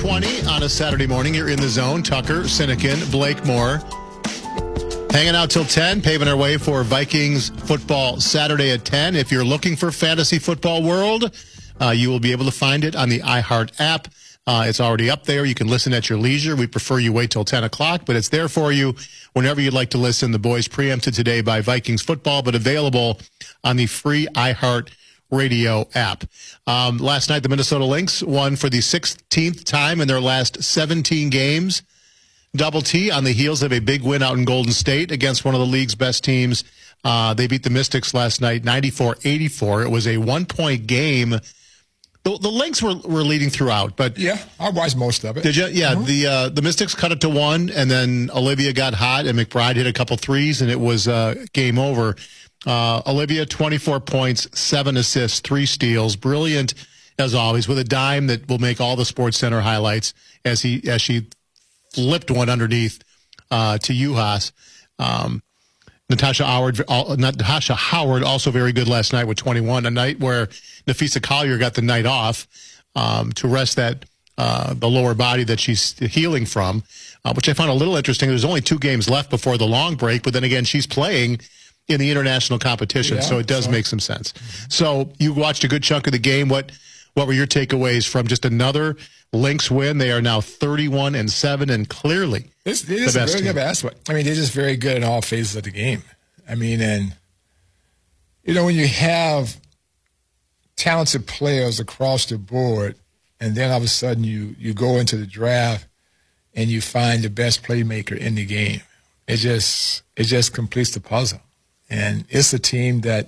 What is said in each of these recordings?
9:20 on a Saturday morning. You're in the zone. Tucker, Sinekin, Blake Moore. Hanging out till 10, paving our way for Vikings football Saturday at 10. If you're looking for Fantasy Football World, you will be able to find it on the iHeart app. It's already up there. You can listen at your leisure. We prefer you wait till 10 o'clock, but it's there for you whenever you'd like to listen. The boys preempted today by Vikings football, but available on the free iHeart Radio app. Last night, the Minnesota Lynx won for the 16th time in their last 17 games. Double T on the heels of a big win out in Golden State against one of the league's best teams. They beat the Mystics last night, 94-84. It was a one-point game. The Lynx were leading throughout, but yeah, I watched most of it. Did you? Yeah, the Mystics cut it to 1, and then Olivia got hot, and McBride hit a couple threes, and it was game over. Olivia, 24 points, 7 assists, 3 steals. Brilliant, as always, with a dime that will make all the SportsCenter highlights as she flipped one underneath to Juhas. Natasha Howard also very good last night with 21, a night where Nafisa Collier got the night off to rest that the lower body that she's healing from, which I found a little interesting. There's only 2 games left before the long break, but then again, she's playing in the international competition, so it does make some sense. So you watched a good chunk of the game. What were your takeaways from just another Lynx win? They are now 31-7, and clearly they're just the best very good basketball. I mean, they're just very good in all phases of the game. I mean, and when you have talented players across the board, and then all of a sudden you go into the draft and you find the best playmaker in the game, it just completes the puzzle. And it's a team that,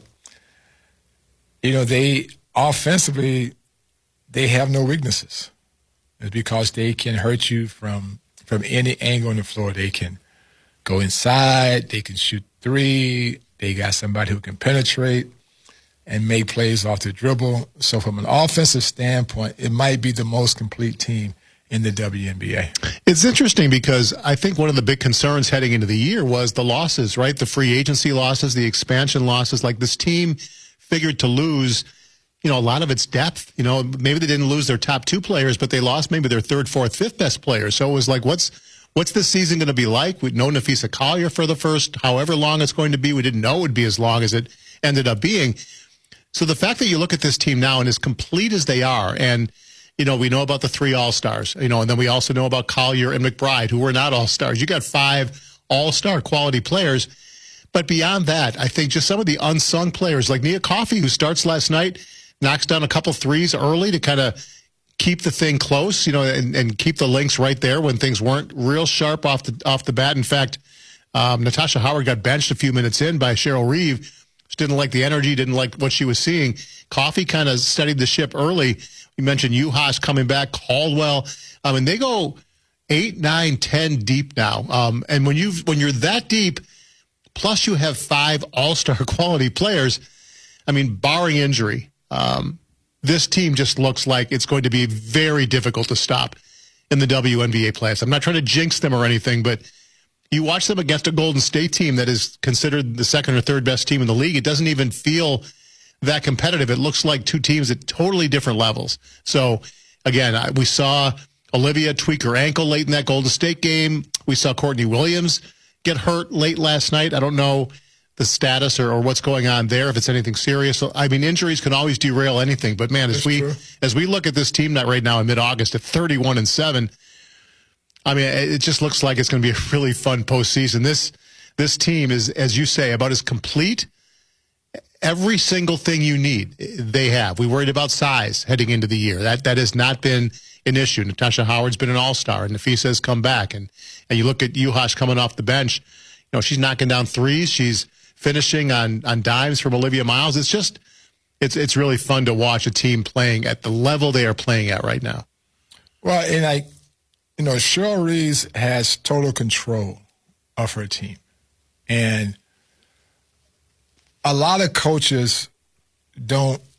they offensively, they have no weaknesses. It's because they can hurt you from any angle on the floor. They can go inside. They can shoot 3. They got somebody who can penetrate and make plays off the dribble. So from an offensive standpoint, it might be the most complete team in the WNBA. It's interesting because I think one of the big concerns heading into the year was the losses, right? The free agency losses, the expansion losses. Like this team figured to lose, a lot of its depth. Maybe they didn't lose their top 2 players, but they lost maybe their 3rd, 4th, 5th best players. So it was like, what's this season going to be like? We'd known Nafisa Collier for the first however long it's going to be. We didn't know it would be as long as it ended up being. So the fact that you look at this team now and as complete as they are, and we know about the 3 All-Stars, and then we also know about Collier and McBride, who were not All-Stars. You got 5 All-Star quality players. But beyond that, I think just some of the unsung players, like Nia Coffey, who starts last night, knocks down a couple threes early to kind of keep the thing close, and keep the Lynx right there when things weren't real sharp off the bat. In fact, Natasha Howard got benched a few minutes in by Cheryl Reeve. She didn't like the energy, didn't like what she was seeing. Coffey kind of steadied the ship early. You mentioned Juhas coming back, Caldwell. And they go 8, 9, 10 deep now. And when you're that deep, plus you have 5 all-star quality players, barring injury, this team just looks like it's going to be very difficult to stop in the WNBA playoffs. I'm not trying to jinx them or anything, but you watch them against a Golden State team that is considered the 2nd or 3rd best team in the league. It doesn't even feel that competitive. It looks like 2 teams at totally different levels. So, again, we saw Olivia tweak her ankle late in that Golden State game. We saw Courtney Williams get hurt late last night. I don't know the status or what's going on there, if it's anything serious. So, injuries can always derail anything. But, man, as we look at this team right now in mid-August at 31-7, it just looks like it's going to be a really fun postseason. This team is, as you say, about as complete. Every single thing you need, they have. We worried about size heading into the year. That has not been an issue. Natasha Howard's been an all-star, and Nafisa has come back. And you look at Juhas coming off the bench. She's knocking down threes. She's finishing on dimes from Olivia Miles. It's just, it's really fun to watch a team playing at the level they are playing at right now. Well, and Cheryl Reeves has total control of her team. And a lot of coaches don't